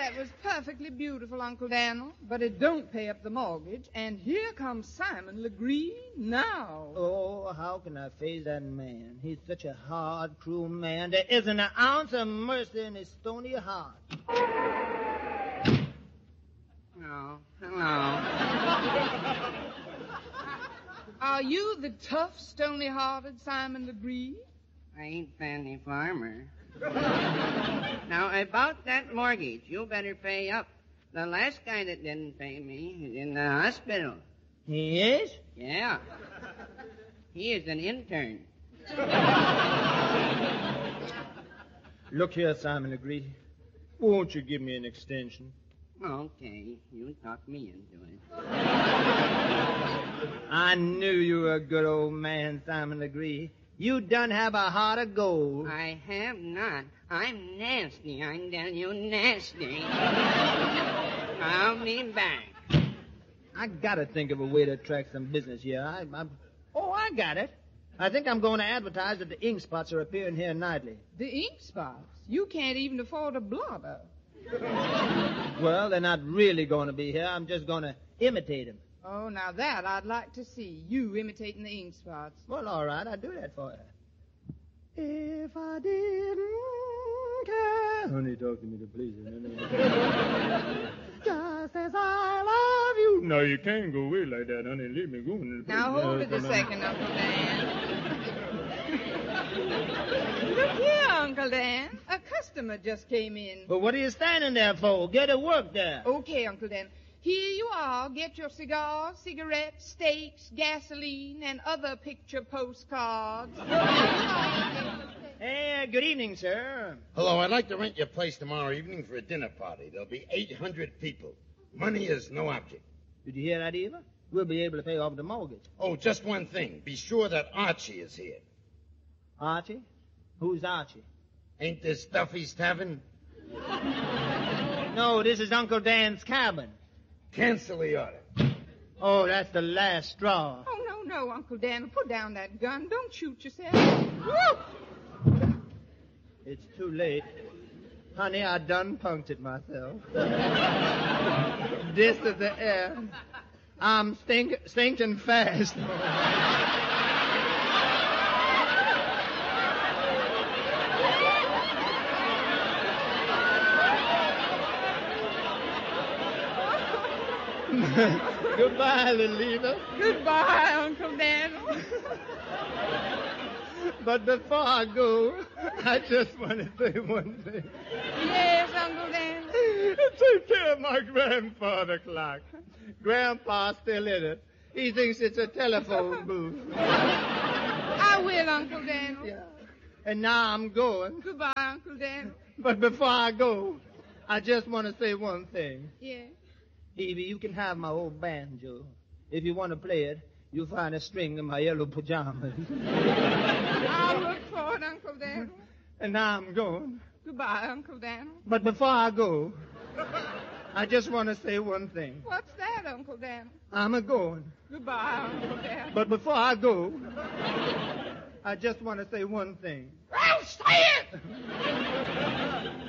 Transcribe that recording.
That was perfectly beautiful, Uncle Daniel, but it don't pay up the mortgage. And here comes Simon Legree now. Oh, how can I face that man? He's such a hard, cruel man. There isn't an ounce of mercy in his stony heart. Oh, hello. Are you the tough, stony-hearted Simon Legree? I ain't Fanny Farmer. Now, about that mortgage, you better pay up. The last guy that didn't pay me is in the hospital. He is? Yeah. He is an intern. Look here, Simon Legree. Won't you give me an extension? Okay, you talk me into it. I knew you were a good old man, Simon Legree. You done have a heart of gold. I have not. I'm nasty, I tell you, nasty. I'll be back. I gotta think of a way to attract some business here. I got it. I think I'm going to advertise that the ink spots are appearing here nightly. The ink spots? You can't even afford a blotter. Well, they're not really going to be here. I'm just going to imitate them. Oh, now that I'd like to see, you imitating the ink spots. Well, all right, I'll do that for you. If I didn't care... Honey, talk to me, please. Just as I love you. No, you can't go away like that, honey. Leave me go. Now, hold it a second, Uncle Dan. Look here, Uncle Dan. A customer just came in. Well, what are you standing there for? Get to work there. Okay, Uncle Dan. Here you are. Get your cigars, cigarettes, steaks, gasoline, and other picture postcards. Hey, good evening, sir. Hello, I'd like to rent your place tomorrow evening for a dinner party. There'll be 800 people. Money is no object. Did you hear that, Eva? We'll be able to pay off the mortgage. Oh, just one thing. Be sure that Archie is here. Archie? Who's Archie? Ain't this Duffy's Tavern? No, this is Uncle Dan's cabin. Cancel the order. Oh, that's the last straw. Oh, no, Uncle Dan. Put down that gun. Don't shoot yourself. Woo! It's too late. Honey, I done punctured myself. This is the air. I'm stinking fast. Goodbye, little Eva. Goodbye, Uncle Daniel. But before I go, I just want to say one thing. Yes, Uncle Daniel. Take care of my grandfather clock. Grandpa's still in it. He thinks it's a telephone booth. I will, Uncle Daniel. Yeah. And now I'm going. Goodbye, Uncle Daniel. But before I go, I just want to say one thing. Yeah. Evie, you can have my old banjo. If you want to play it, you'll find a string in my yellow pajamas. I'll look for it, Uncle Daniel. And now I'm going. Goodbye, Uncle Daniel. But before I go, I just want to say one thing. What's that, Uncle Daniel? I'm a-going. Goodbye, Uncle Daniel. But before I go, I just want to say one thing. Well, say it!